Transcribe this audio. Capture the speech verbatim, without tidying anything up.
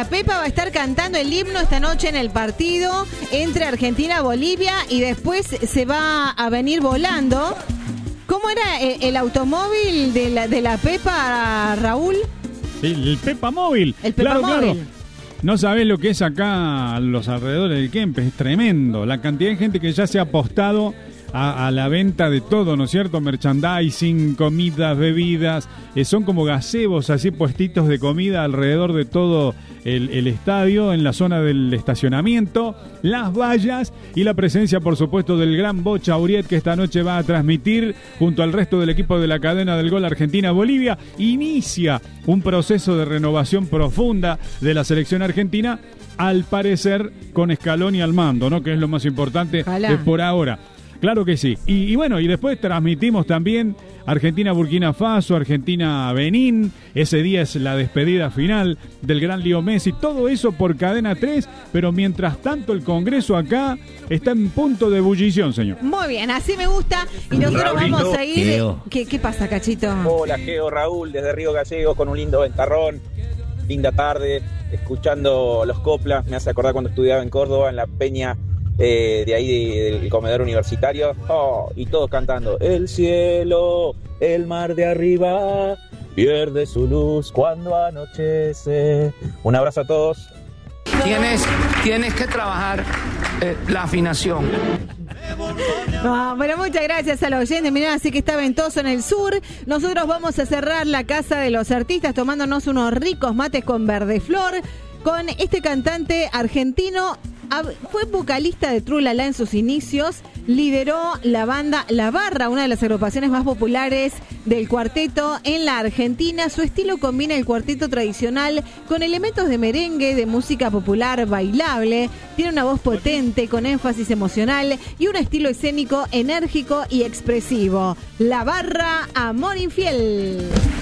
La Pepa va a estar cantando el himno esta noche en el partido entre Argentina y Bolivia y después se va a venir volando. ¿Cómo era el, el automóvil de la, de la Pepa, Raúl? El, el Pepa Móvil. El Pepa claro, Móvil. Claro. No sabés lo que es acá a los alrededores del Kempes, es tremendo. La cantidad de gente que ya se ha apostado a, a la venta de todo, ¿no es cierto? Merchandising, comidas, bebidas, eh, son como gazebos, así puestitos de comida alrededor de todo el, el estadio, en la zona del estacionamiento, las vallas y la presencia, por supuesto, del gran Bocha Uriet, que esta noche va a transmitir junto al resto del equipo de la cadena del gol Argentina-Bolivia. Inicia un proceso de renovación profunda de la selección argentina, al parecer con Scaloni al mando, ¿no? Que es lo más importante eh, por ahora. Claro que sí. Y, y bueno, y después transmitimos también Argentina-Burkina Faso, Argentina-Benín. Ese día es la despedida final del gran Leo Messi. Todo eso por Cadena tres, pero mientras tanto el Congreso acá está en punto de ebullición, señor. Muy bien, así me gusta. Y nosotros Raulito, vamos a ir... ¿Qué, ¿Qué pasa, Cachito? Hola, Geo, Raúl, desde Río Gallegos, con un lindo ventarrón. Linda tarde, escuchando los coplas. Me hace acordar cuando estudiaba en Córdoba, en la peña... Eh, de ahí de, del comedor universitario, oh, y todos cantando: el cielo, el mar de arriba pierde su luz cuando anochece. Un abrazo a todos. Tienes, tienes que trabajar eh, la afinación. No, bueno, muchas gracias a los oyentes. Mirá, así que está ventoso en el sur. Nosotros vamos a cerrar la casa de los artistas tomándonos unos ricos mates con Verdeflor, con este cantante argentino. Fue vocalista de Trulala en sus inicios, lideró la banda La Barra, una de las agrupaciones más populares del cuarteto en la Argentina. Su estilo combina el cuarteto tradicional con elementos de merengue, de música popular bailable. Tiene una voz potente, con énfasis emocional y un estilo escénico enérgico y expresivo. La Barra, Amor Infiel.